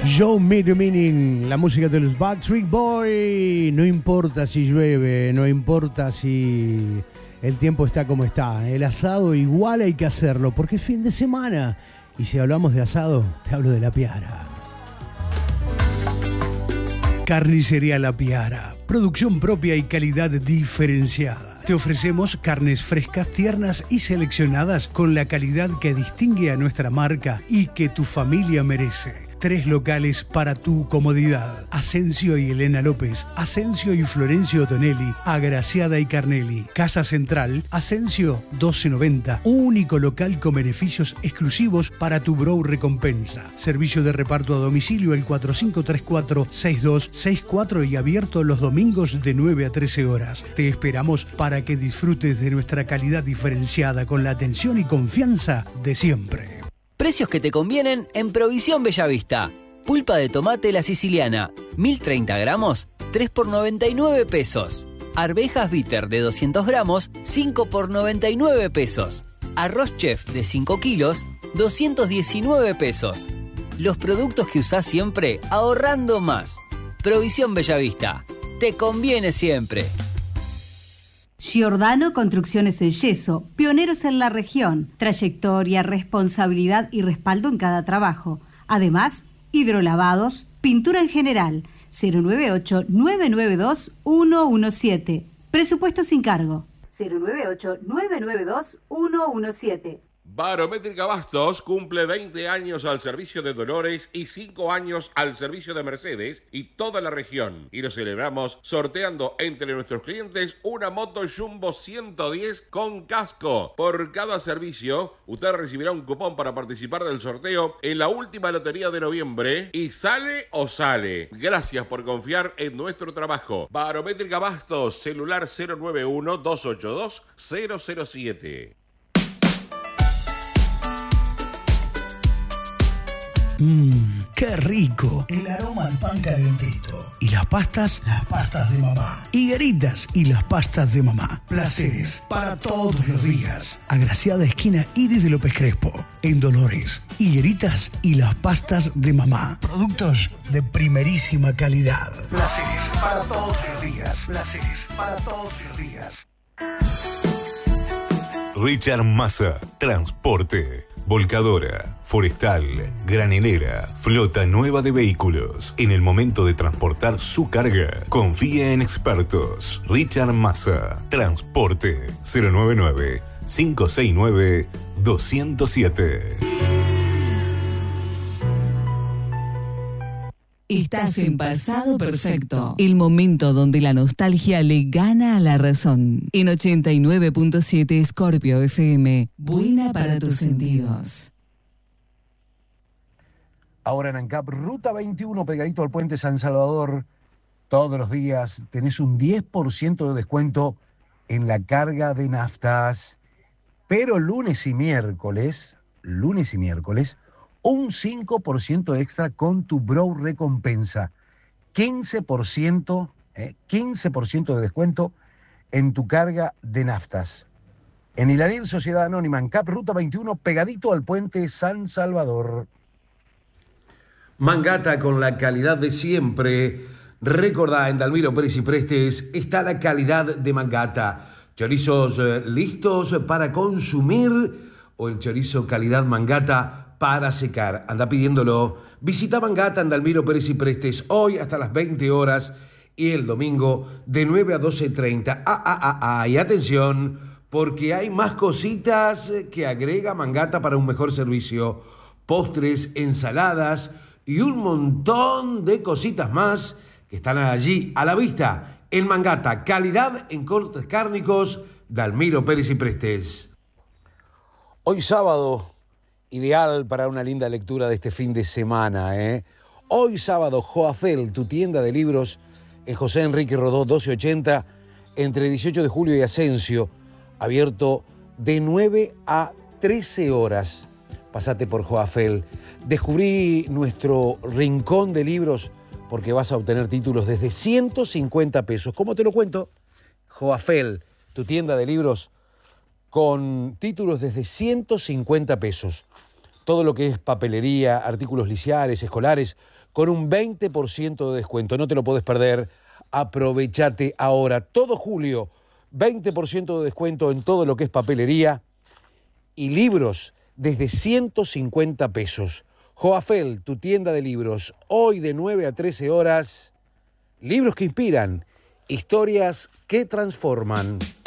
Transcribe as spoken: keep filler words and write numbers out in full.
Joe Meaning, la música de los Backstreet Boys. No importa si llueve, no importa si el tiempo está como está. El asado igual hay que hacerlo porque es fin de semana. Y si hablamos de asado, te hablo de La Piara. Carnicería La Piara. Producción propia y calidad diferenciada. Te ofrecemos carnes frescas, tiernas y seleccionadas con la calidad que distingue a nuestra marca y que tu familia merece. Tres locales para tu comodidad. Asensio y Elena López, Asensio y Florencio Tonelli, Agraciada y Carnelli. Casa Central, Asensio doce noventa. Único local con beneficios exclusivos para tu Bro Recompensa. Servicio de reparto a domicilio el cuatro cinco tres cuatro, seis dos seis cuatro y abierto los domingos de nueve a trece horas. Te esperamos para que disfrutes de nuestra calidad diferenciada con la atención y confianza de siempre. Precios que te convienen en Provisión Bellavista. Pulpa de tomate La Siciliana, mil treinta gramos, tres por noventa y nueve pesos. Arvejas bitter de doscientos gramos, cinco por noventa y nueve pesos. Arroz chef de cinco kilos, doscientos diecinueve pesos. Los productos que usás siempre ahorrando más. Provisión Bellavista. Te conviene siempre. Giordano Construcciones en Yeso, pioneros en la región, trayectoria, responsabilidad y respaldo en cada trabajo. Además, hidrolavados, pintura en general, cero nueve ocho, nueve nueve dos, uno uno siete. Presupuesto sin cargo, cero nueve ocho, nueve nueve dos, uno uno siete. Barométrica Bastos cumple veinte años al servicio de Dolores y cinco años al servicio de Mercedes y toda la región. Y lo celebramos sorteando entre nuestros clientes una moto Jumbo ciento diez con casco. Por cada servicio, usted recibirá un cupón para participar del sorteo en la última lotería de noviembre. Y sale o sale. Gracias por confiar en nuestro trabajo. Barométrica Bastos, celular cero nueve uno, dos ocho dos, cero cero siete. Mmm, qué rico. El aroma al pan calentito. Y las pastas, las pastas de mamá. Higueritas y las pastas de mamá. Placeres para todos los días. Agraciada esquina Iris de López Crespo. En Dolores. Higueritas y las pastas de mamá. Productos de primerísima calidad. Placeres para todos los días. Placeres para todos los días. Richard Massa, Transporte. Volcadora, forestal, granelera, flota nueva de vehículos. En el momento de transportar su carga, confía en expertos. Richard Massa, Transporte, cero nueve nueve, cinco seis nueve, dos cero siete. Estás en Pasado Perfecto, el momento donde la nostalgia le gana a la razón. En ochenta y nueve punto siete Scorpio F M, buena para tus sentidos. Ahora en ANCAP, Ruta veintiuno, pegadito al Puente San Salvador. Todos los días tenés un diez por ciento de descuento en la carga de naftas. Pero lunes y miércoles, lunes y miércoles, un cinco por ciento extra con tu Bro Recompensa. quince por ciento, eh, quince por ciento de descuento en tu carga de naftas. En Hilaril, Sociedad Anónima, ANCAP, Ruta veintiuno, pegadito al Puente San Salvador. Mangata con la calidad de siempre. Recordá, en Dalmiro Pérez y Prestes está la calidad de Mangata. Chorizos eh, listos para consumir o el chorizo calidad Mangata para secar. Anda pidiéndolo. Visita Mangata en Dalmiro Pérez y Prestes hoy hasta las veinte horas y el domingo de nueve a doce treinta. Ah, ah, ah, ah. Y atención, porque hay más cositas que agrega Mangata para un mejor servicio. Postres, ensaladas y un montón de cositas más que están allí a la vista. En Mangata, calidad en cortes cárnicos, Dalmiro Pérez y Prestes. Hoy sábado, ideal para una linda lectura de este fin de semana, ¿eh? Hoy sábado, Joafel, tu tienda de libros, en José Enrique Rodó doce ochenta, entre dieciocho de julio y Asensio, abierto de nueve a trece horas. Pasate por Joafel. Descubrí nuestro rincón de libros porque vas a obtener títulos desde ciento cincuenta pesos. ¿Cómo te lo cuento? Joafel, tu tienda de libros, con títulos desde ciento cincuenta pesos. Todo lo que es papelería, artículos liciares, escolares, con un veinte por ciento de descuento. No te lo podés perder. Aprovechate ahora. Todo julio, veinte por ciento de descuento en todo lo que es papelería y libros desde ciento cincuenta pesos. Joafel, tu tienda de libros, hoy de nueve a trece horas. Libros que inspiran, historias que transforman.